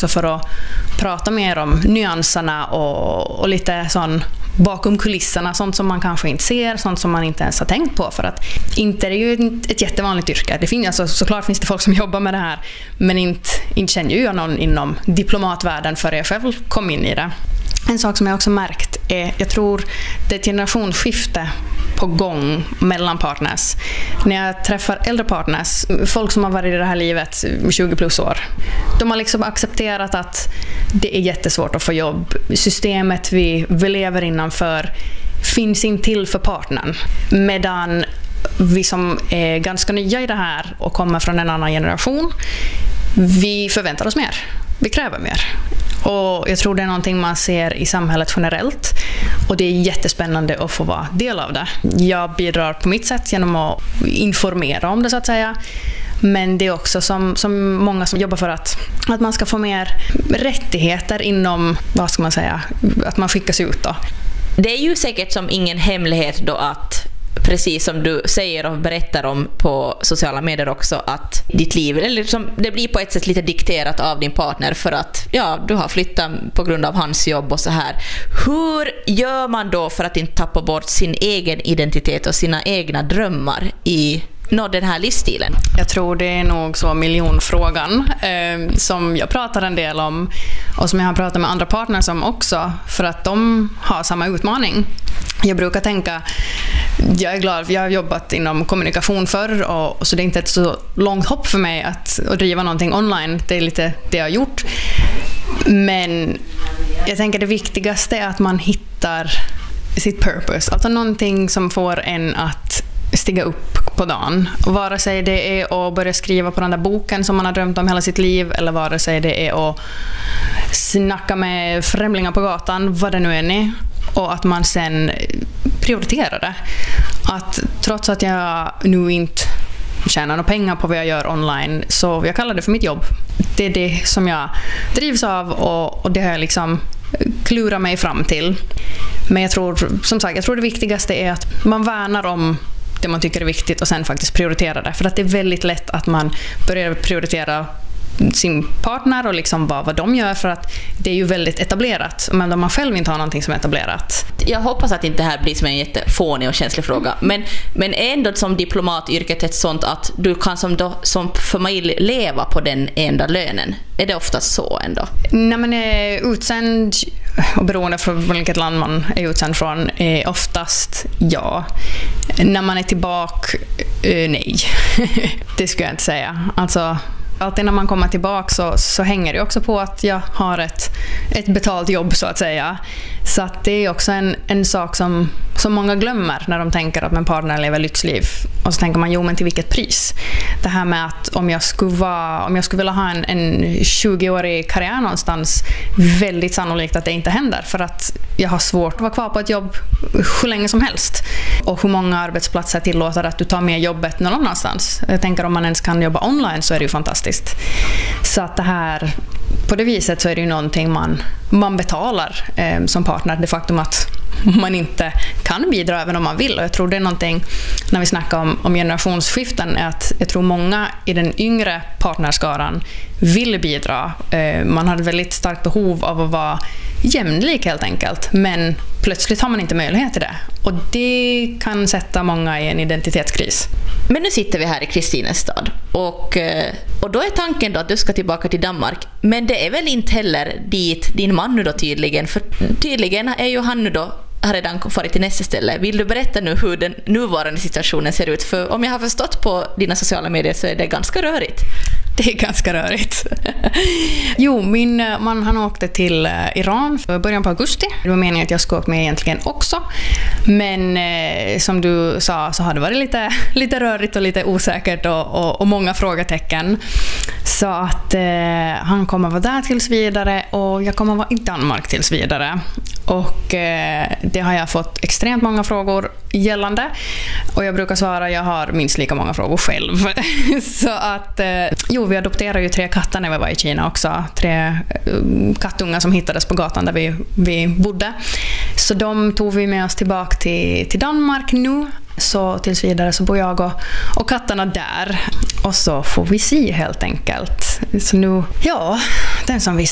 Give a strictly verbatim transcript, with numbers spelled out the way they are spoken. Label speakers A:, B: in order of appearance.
A: också för att prata mer om nyanserna och, och lite sån bakom kulisserna, sånt som man kanske inte ser, sånt som man inte ens har tänkt på, för att inte är det ju ett, ett jättevanligt yrke. Det finns, alltså, såklart finns det folk som jobbar med det här, men inte, inte känner ju jag någon inom diplomatvärlden för jag själv kom in i det. En sak som jag också märkt är, jag tror det är ett generationsskifte på gång mellan partners. När jag träffar äldre partners, folk som har varit i det här livet tjugo plus år, de har liksom accepterat att det är jättesvårt att få jobb. Systemet vi, vi lever innanför finns inte till för partnern. Medan vi som är ganska nya i det här och kommer från en annan generation, vi förväntar oss mer. Vi kräver mer. Och jag tror det är någonting man ser i samhället generellt. Och det är jättespännande att få vara del av det. Jag bidrar på mitt sätt genom att informera om det, så att säga. Men det är också som, som många som jobbar för att, att man ska få mer rättigheter inom, vad ska man säga, att man skickas ut då.
B: Det är ju säkert som ingen hemlighet då att, precis som du säger och berättar om på sociala medier också, att ditt liv, eller liksom, det blir på ett sätt lite dikterat av din partner för att ja, du har flyttat på grund av hans jobb och så här. Hur gör man då för att inte tappa bort sin egen identitet och sina egna drömmar i nå den här livsstilen?
A: Jag tror det är nog så miljonfrågan eh, som jag pratar en del om och som jag har pratat med andra partners om också, för att de har samma utmaning. Jag brukar tänka, jag är glad, jag har jobbat inom kommunikation förr och, och så det är inte ett så långt hopp för mig att, att driva någonting online. Det är lite det jag har gjort. Men jag tänker det viktigaste är att man hittar sitt purpose. Alltså någonting som får en att stiga upp på dagen. Vare sig det är att börja skriva på den där boken som man har drömt om hela sitt liv, eller vare sig det är att snacka med främlingar på gatan, vad det nu är ni. Och att man sen prioriterar det. Att trots att jag nu inte tjänar några pengar på vad jag gör online, så jag kallar det för mitt jobb. Det är det som jag drivs av och, och det har jag liksom klurat mig fram till. Men jag tror, som sagt, jag tror det viktigaste är att man värnar om det man tycker är viktigt och sen faktiskt prioritera det. För att det är väldigt lätt att man börjar prioritera sin partner och liksom vad, vad de gör, för att det är ju väldigt etablerat, men om man själv inte har någonting som är etablerat.
B: Jag hoppas att inte det här blir som en jättefånig och känslig fråga, men, men ändå som diplomatyrket ett sånt att du kan som, då, som familj leva på den enda lönen. Är det oftast så ändå? När
A: man är utsänd och beroende från vilket land man är utsänd från är oftast ja. När man är tillbaka, eh, nej. Det skulle jag inte säga. Alltså alltid när man kommer tillbaka så, så hänger det också på att jag har ett, ett betalt jobb, så att säga. Så att det är också en, en sak som, som många glömmer när de tänker att min partner lever lyxliv. Och så tänker man, jo men till vilket pris? Det här med att om jag skulle, vara, om jag skulle vilja ha en, en tjugoårig karriär någonstans, väldigt sannolikt att det inte händer. För att jag har svårt att vara kvar på ett jobb hur länge som helst. Och hur många arbetsplatser tillåter att du tar med jobbet någon annanstans. Jag tänker om man ens kan jobba online så är det ju fantastiskt. Så att det här, på det viset så är det ju någonting man, man betalar eh, som partner. Det faktum att man inte kan bidra även om man vill. Och jag tror det är någonting, när vi snackar om, om generationsskiften, är att jag tror många i den yngre partnerskaran vill bidra. Eh, man har ett väldigt starkt behov av att vara jämlik helt enkelt. Men plötsligt har man inte möjlighet till det. Och det kan sätta många i en identitetskris.
B: Men nu sitter vi här i Kristinestad och, och då är tanken då att du ska tillbaka till Danmark. Men det är väl inte heller dit din man nu då tydligen. För tydligen är ju han nu då har redan farit till nästa ställe. Vill du berätta nu hur den nuvarande situationen ser ut? För om jag har förstått på dina sociala medier så är det ganska rörigt.
A: Det är ganska rörigt. Jo, min man han åkte till Iran i början på augusti. Det var meningen att jag skulle åka med egentligen också. Men eh, som du sa så har det varit lite, lite rörigt och lite osäkert och, och, och många frågetecken. Så att eh, han kommer vara där tills vidare och jag kommer vara i Danmark tills vidare. Och eh, det har jag fått extremt många frågor gällande. Och jag brukar svara, jag har minst lika många frågor själv. Så att, eh, jo, vi adopterade ju tre katter när vi var i Kina också. Tre uh, kattungar som hittades på gatan där vi, vi bodde. Så de tog vi med oss tillbaka till, till Danmark nu. Så tills vidare så bor jag och, och katterna där. Och så får vi se helt enkelt. Så nu, ja, den som visste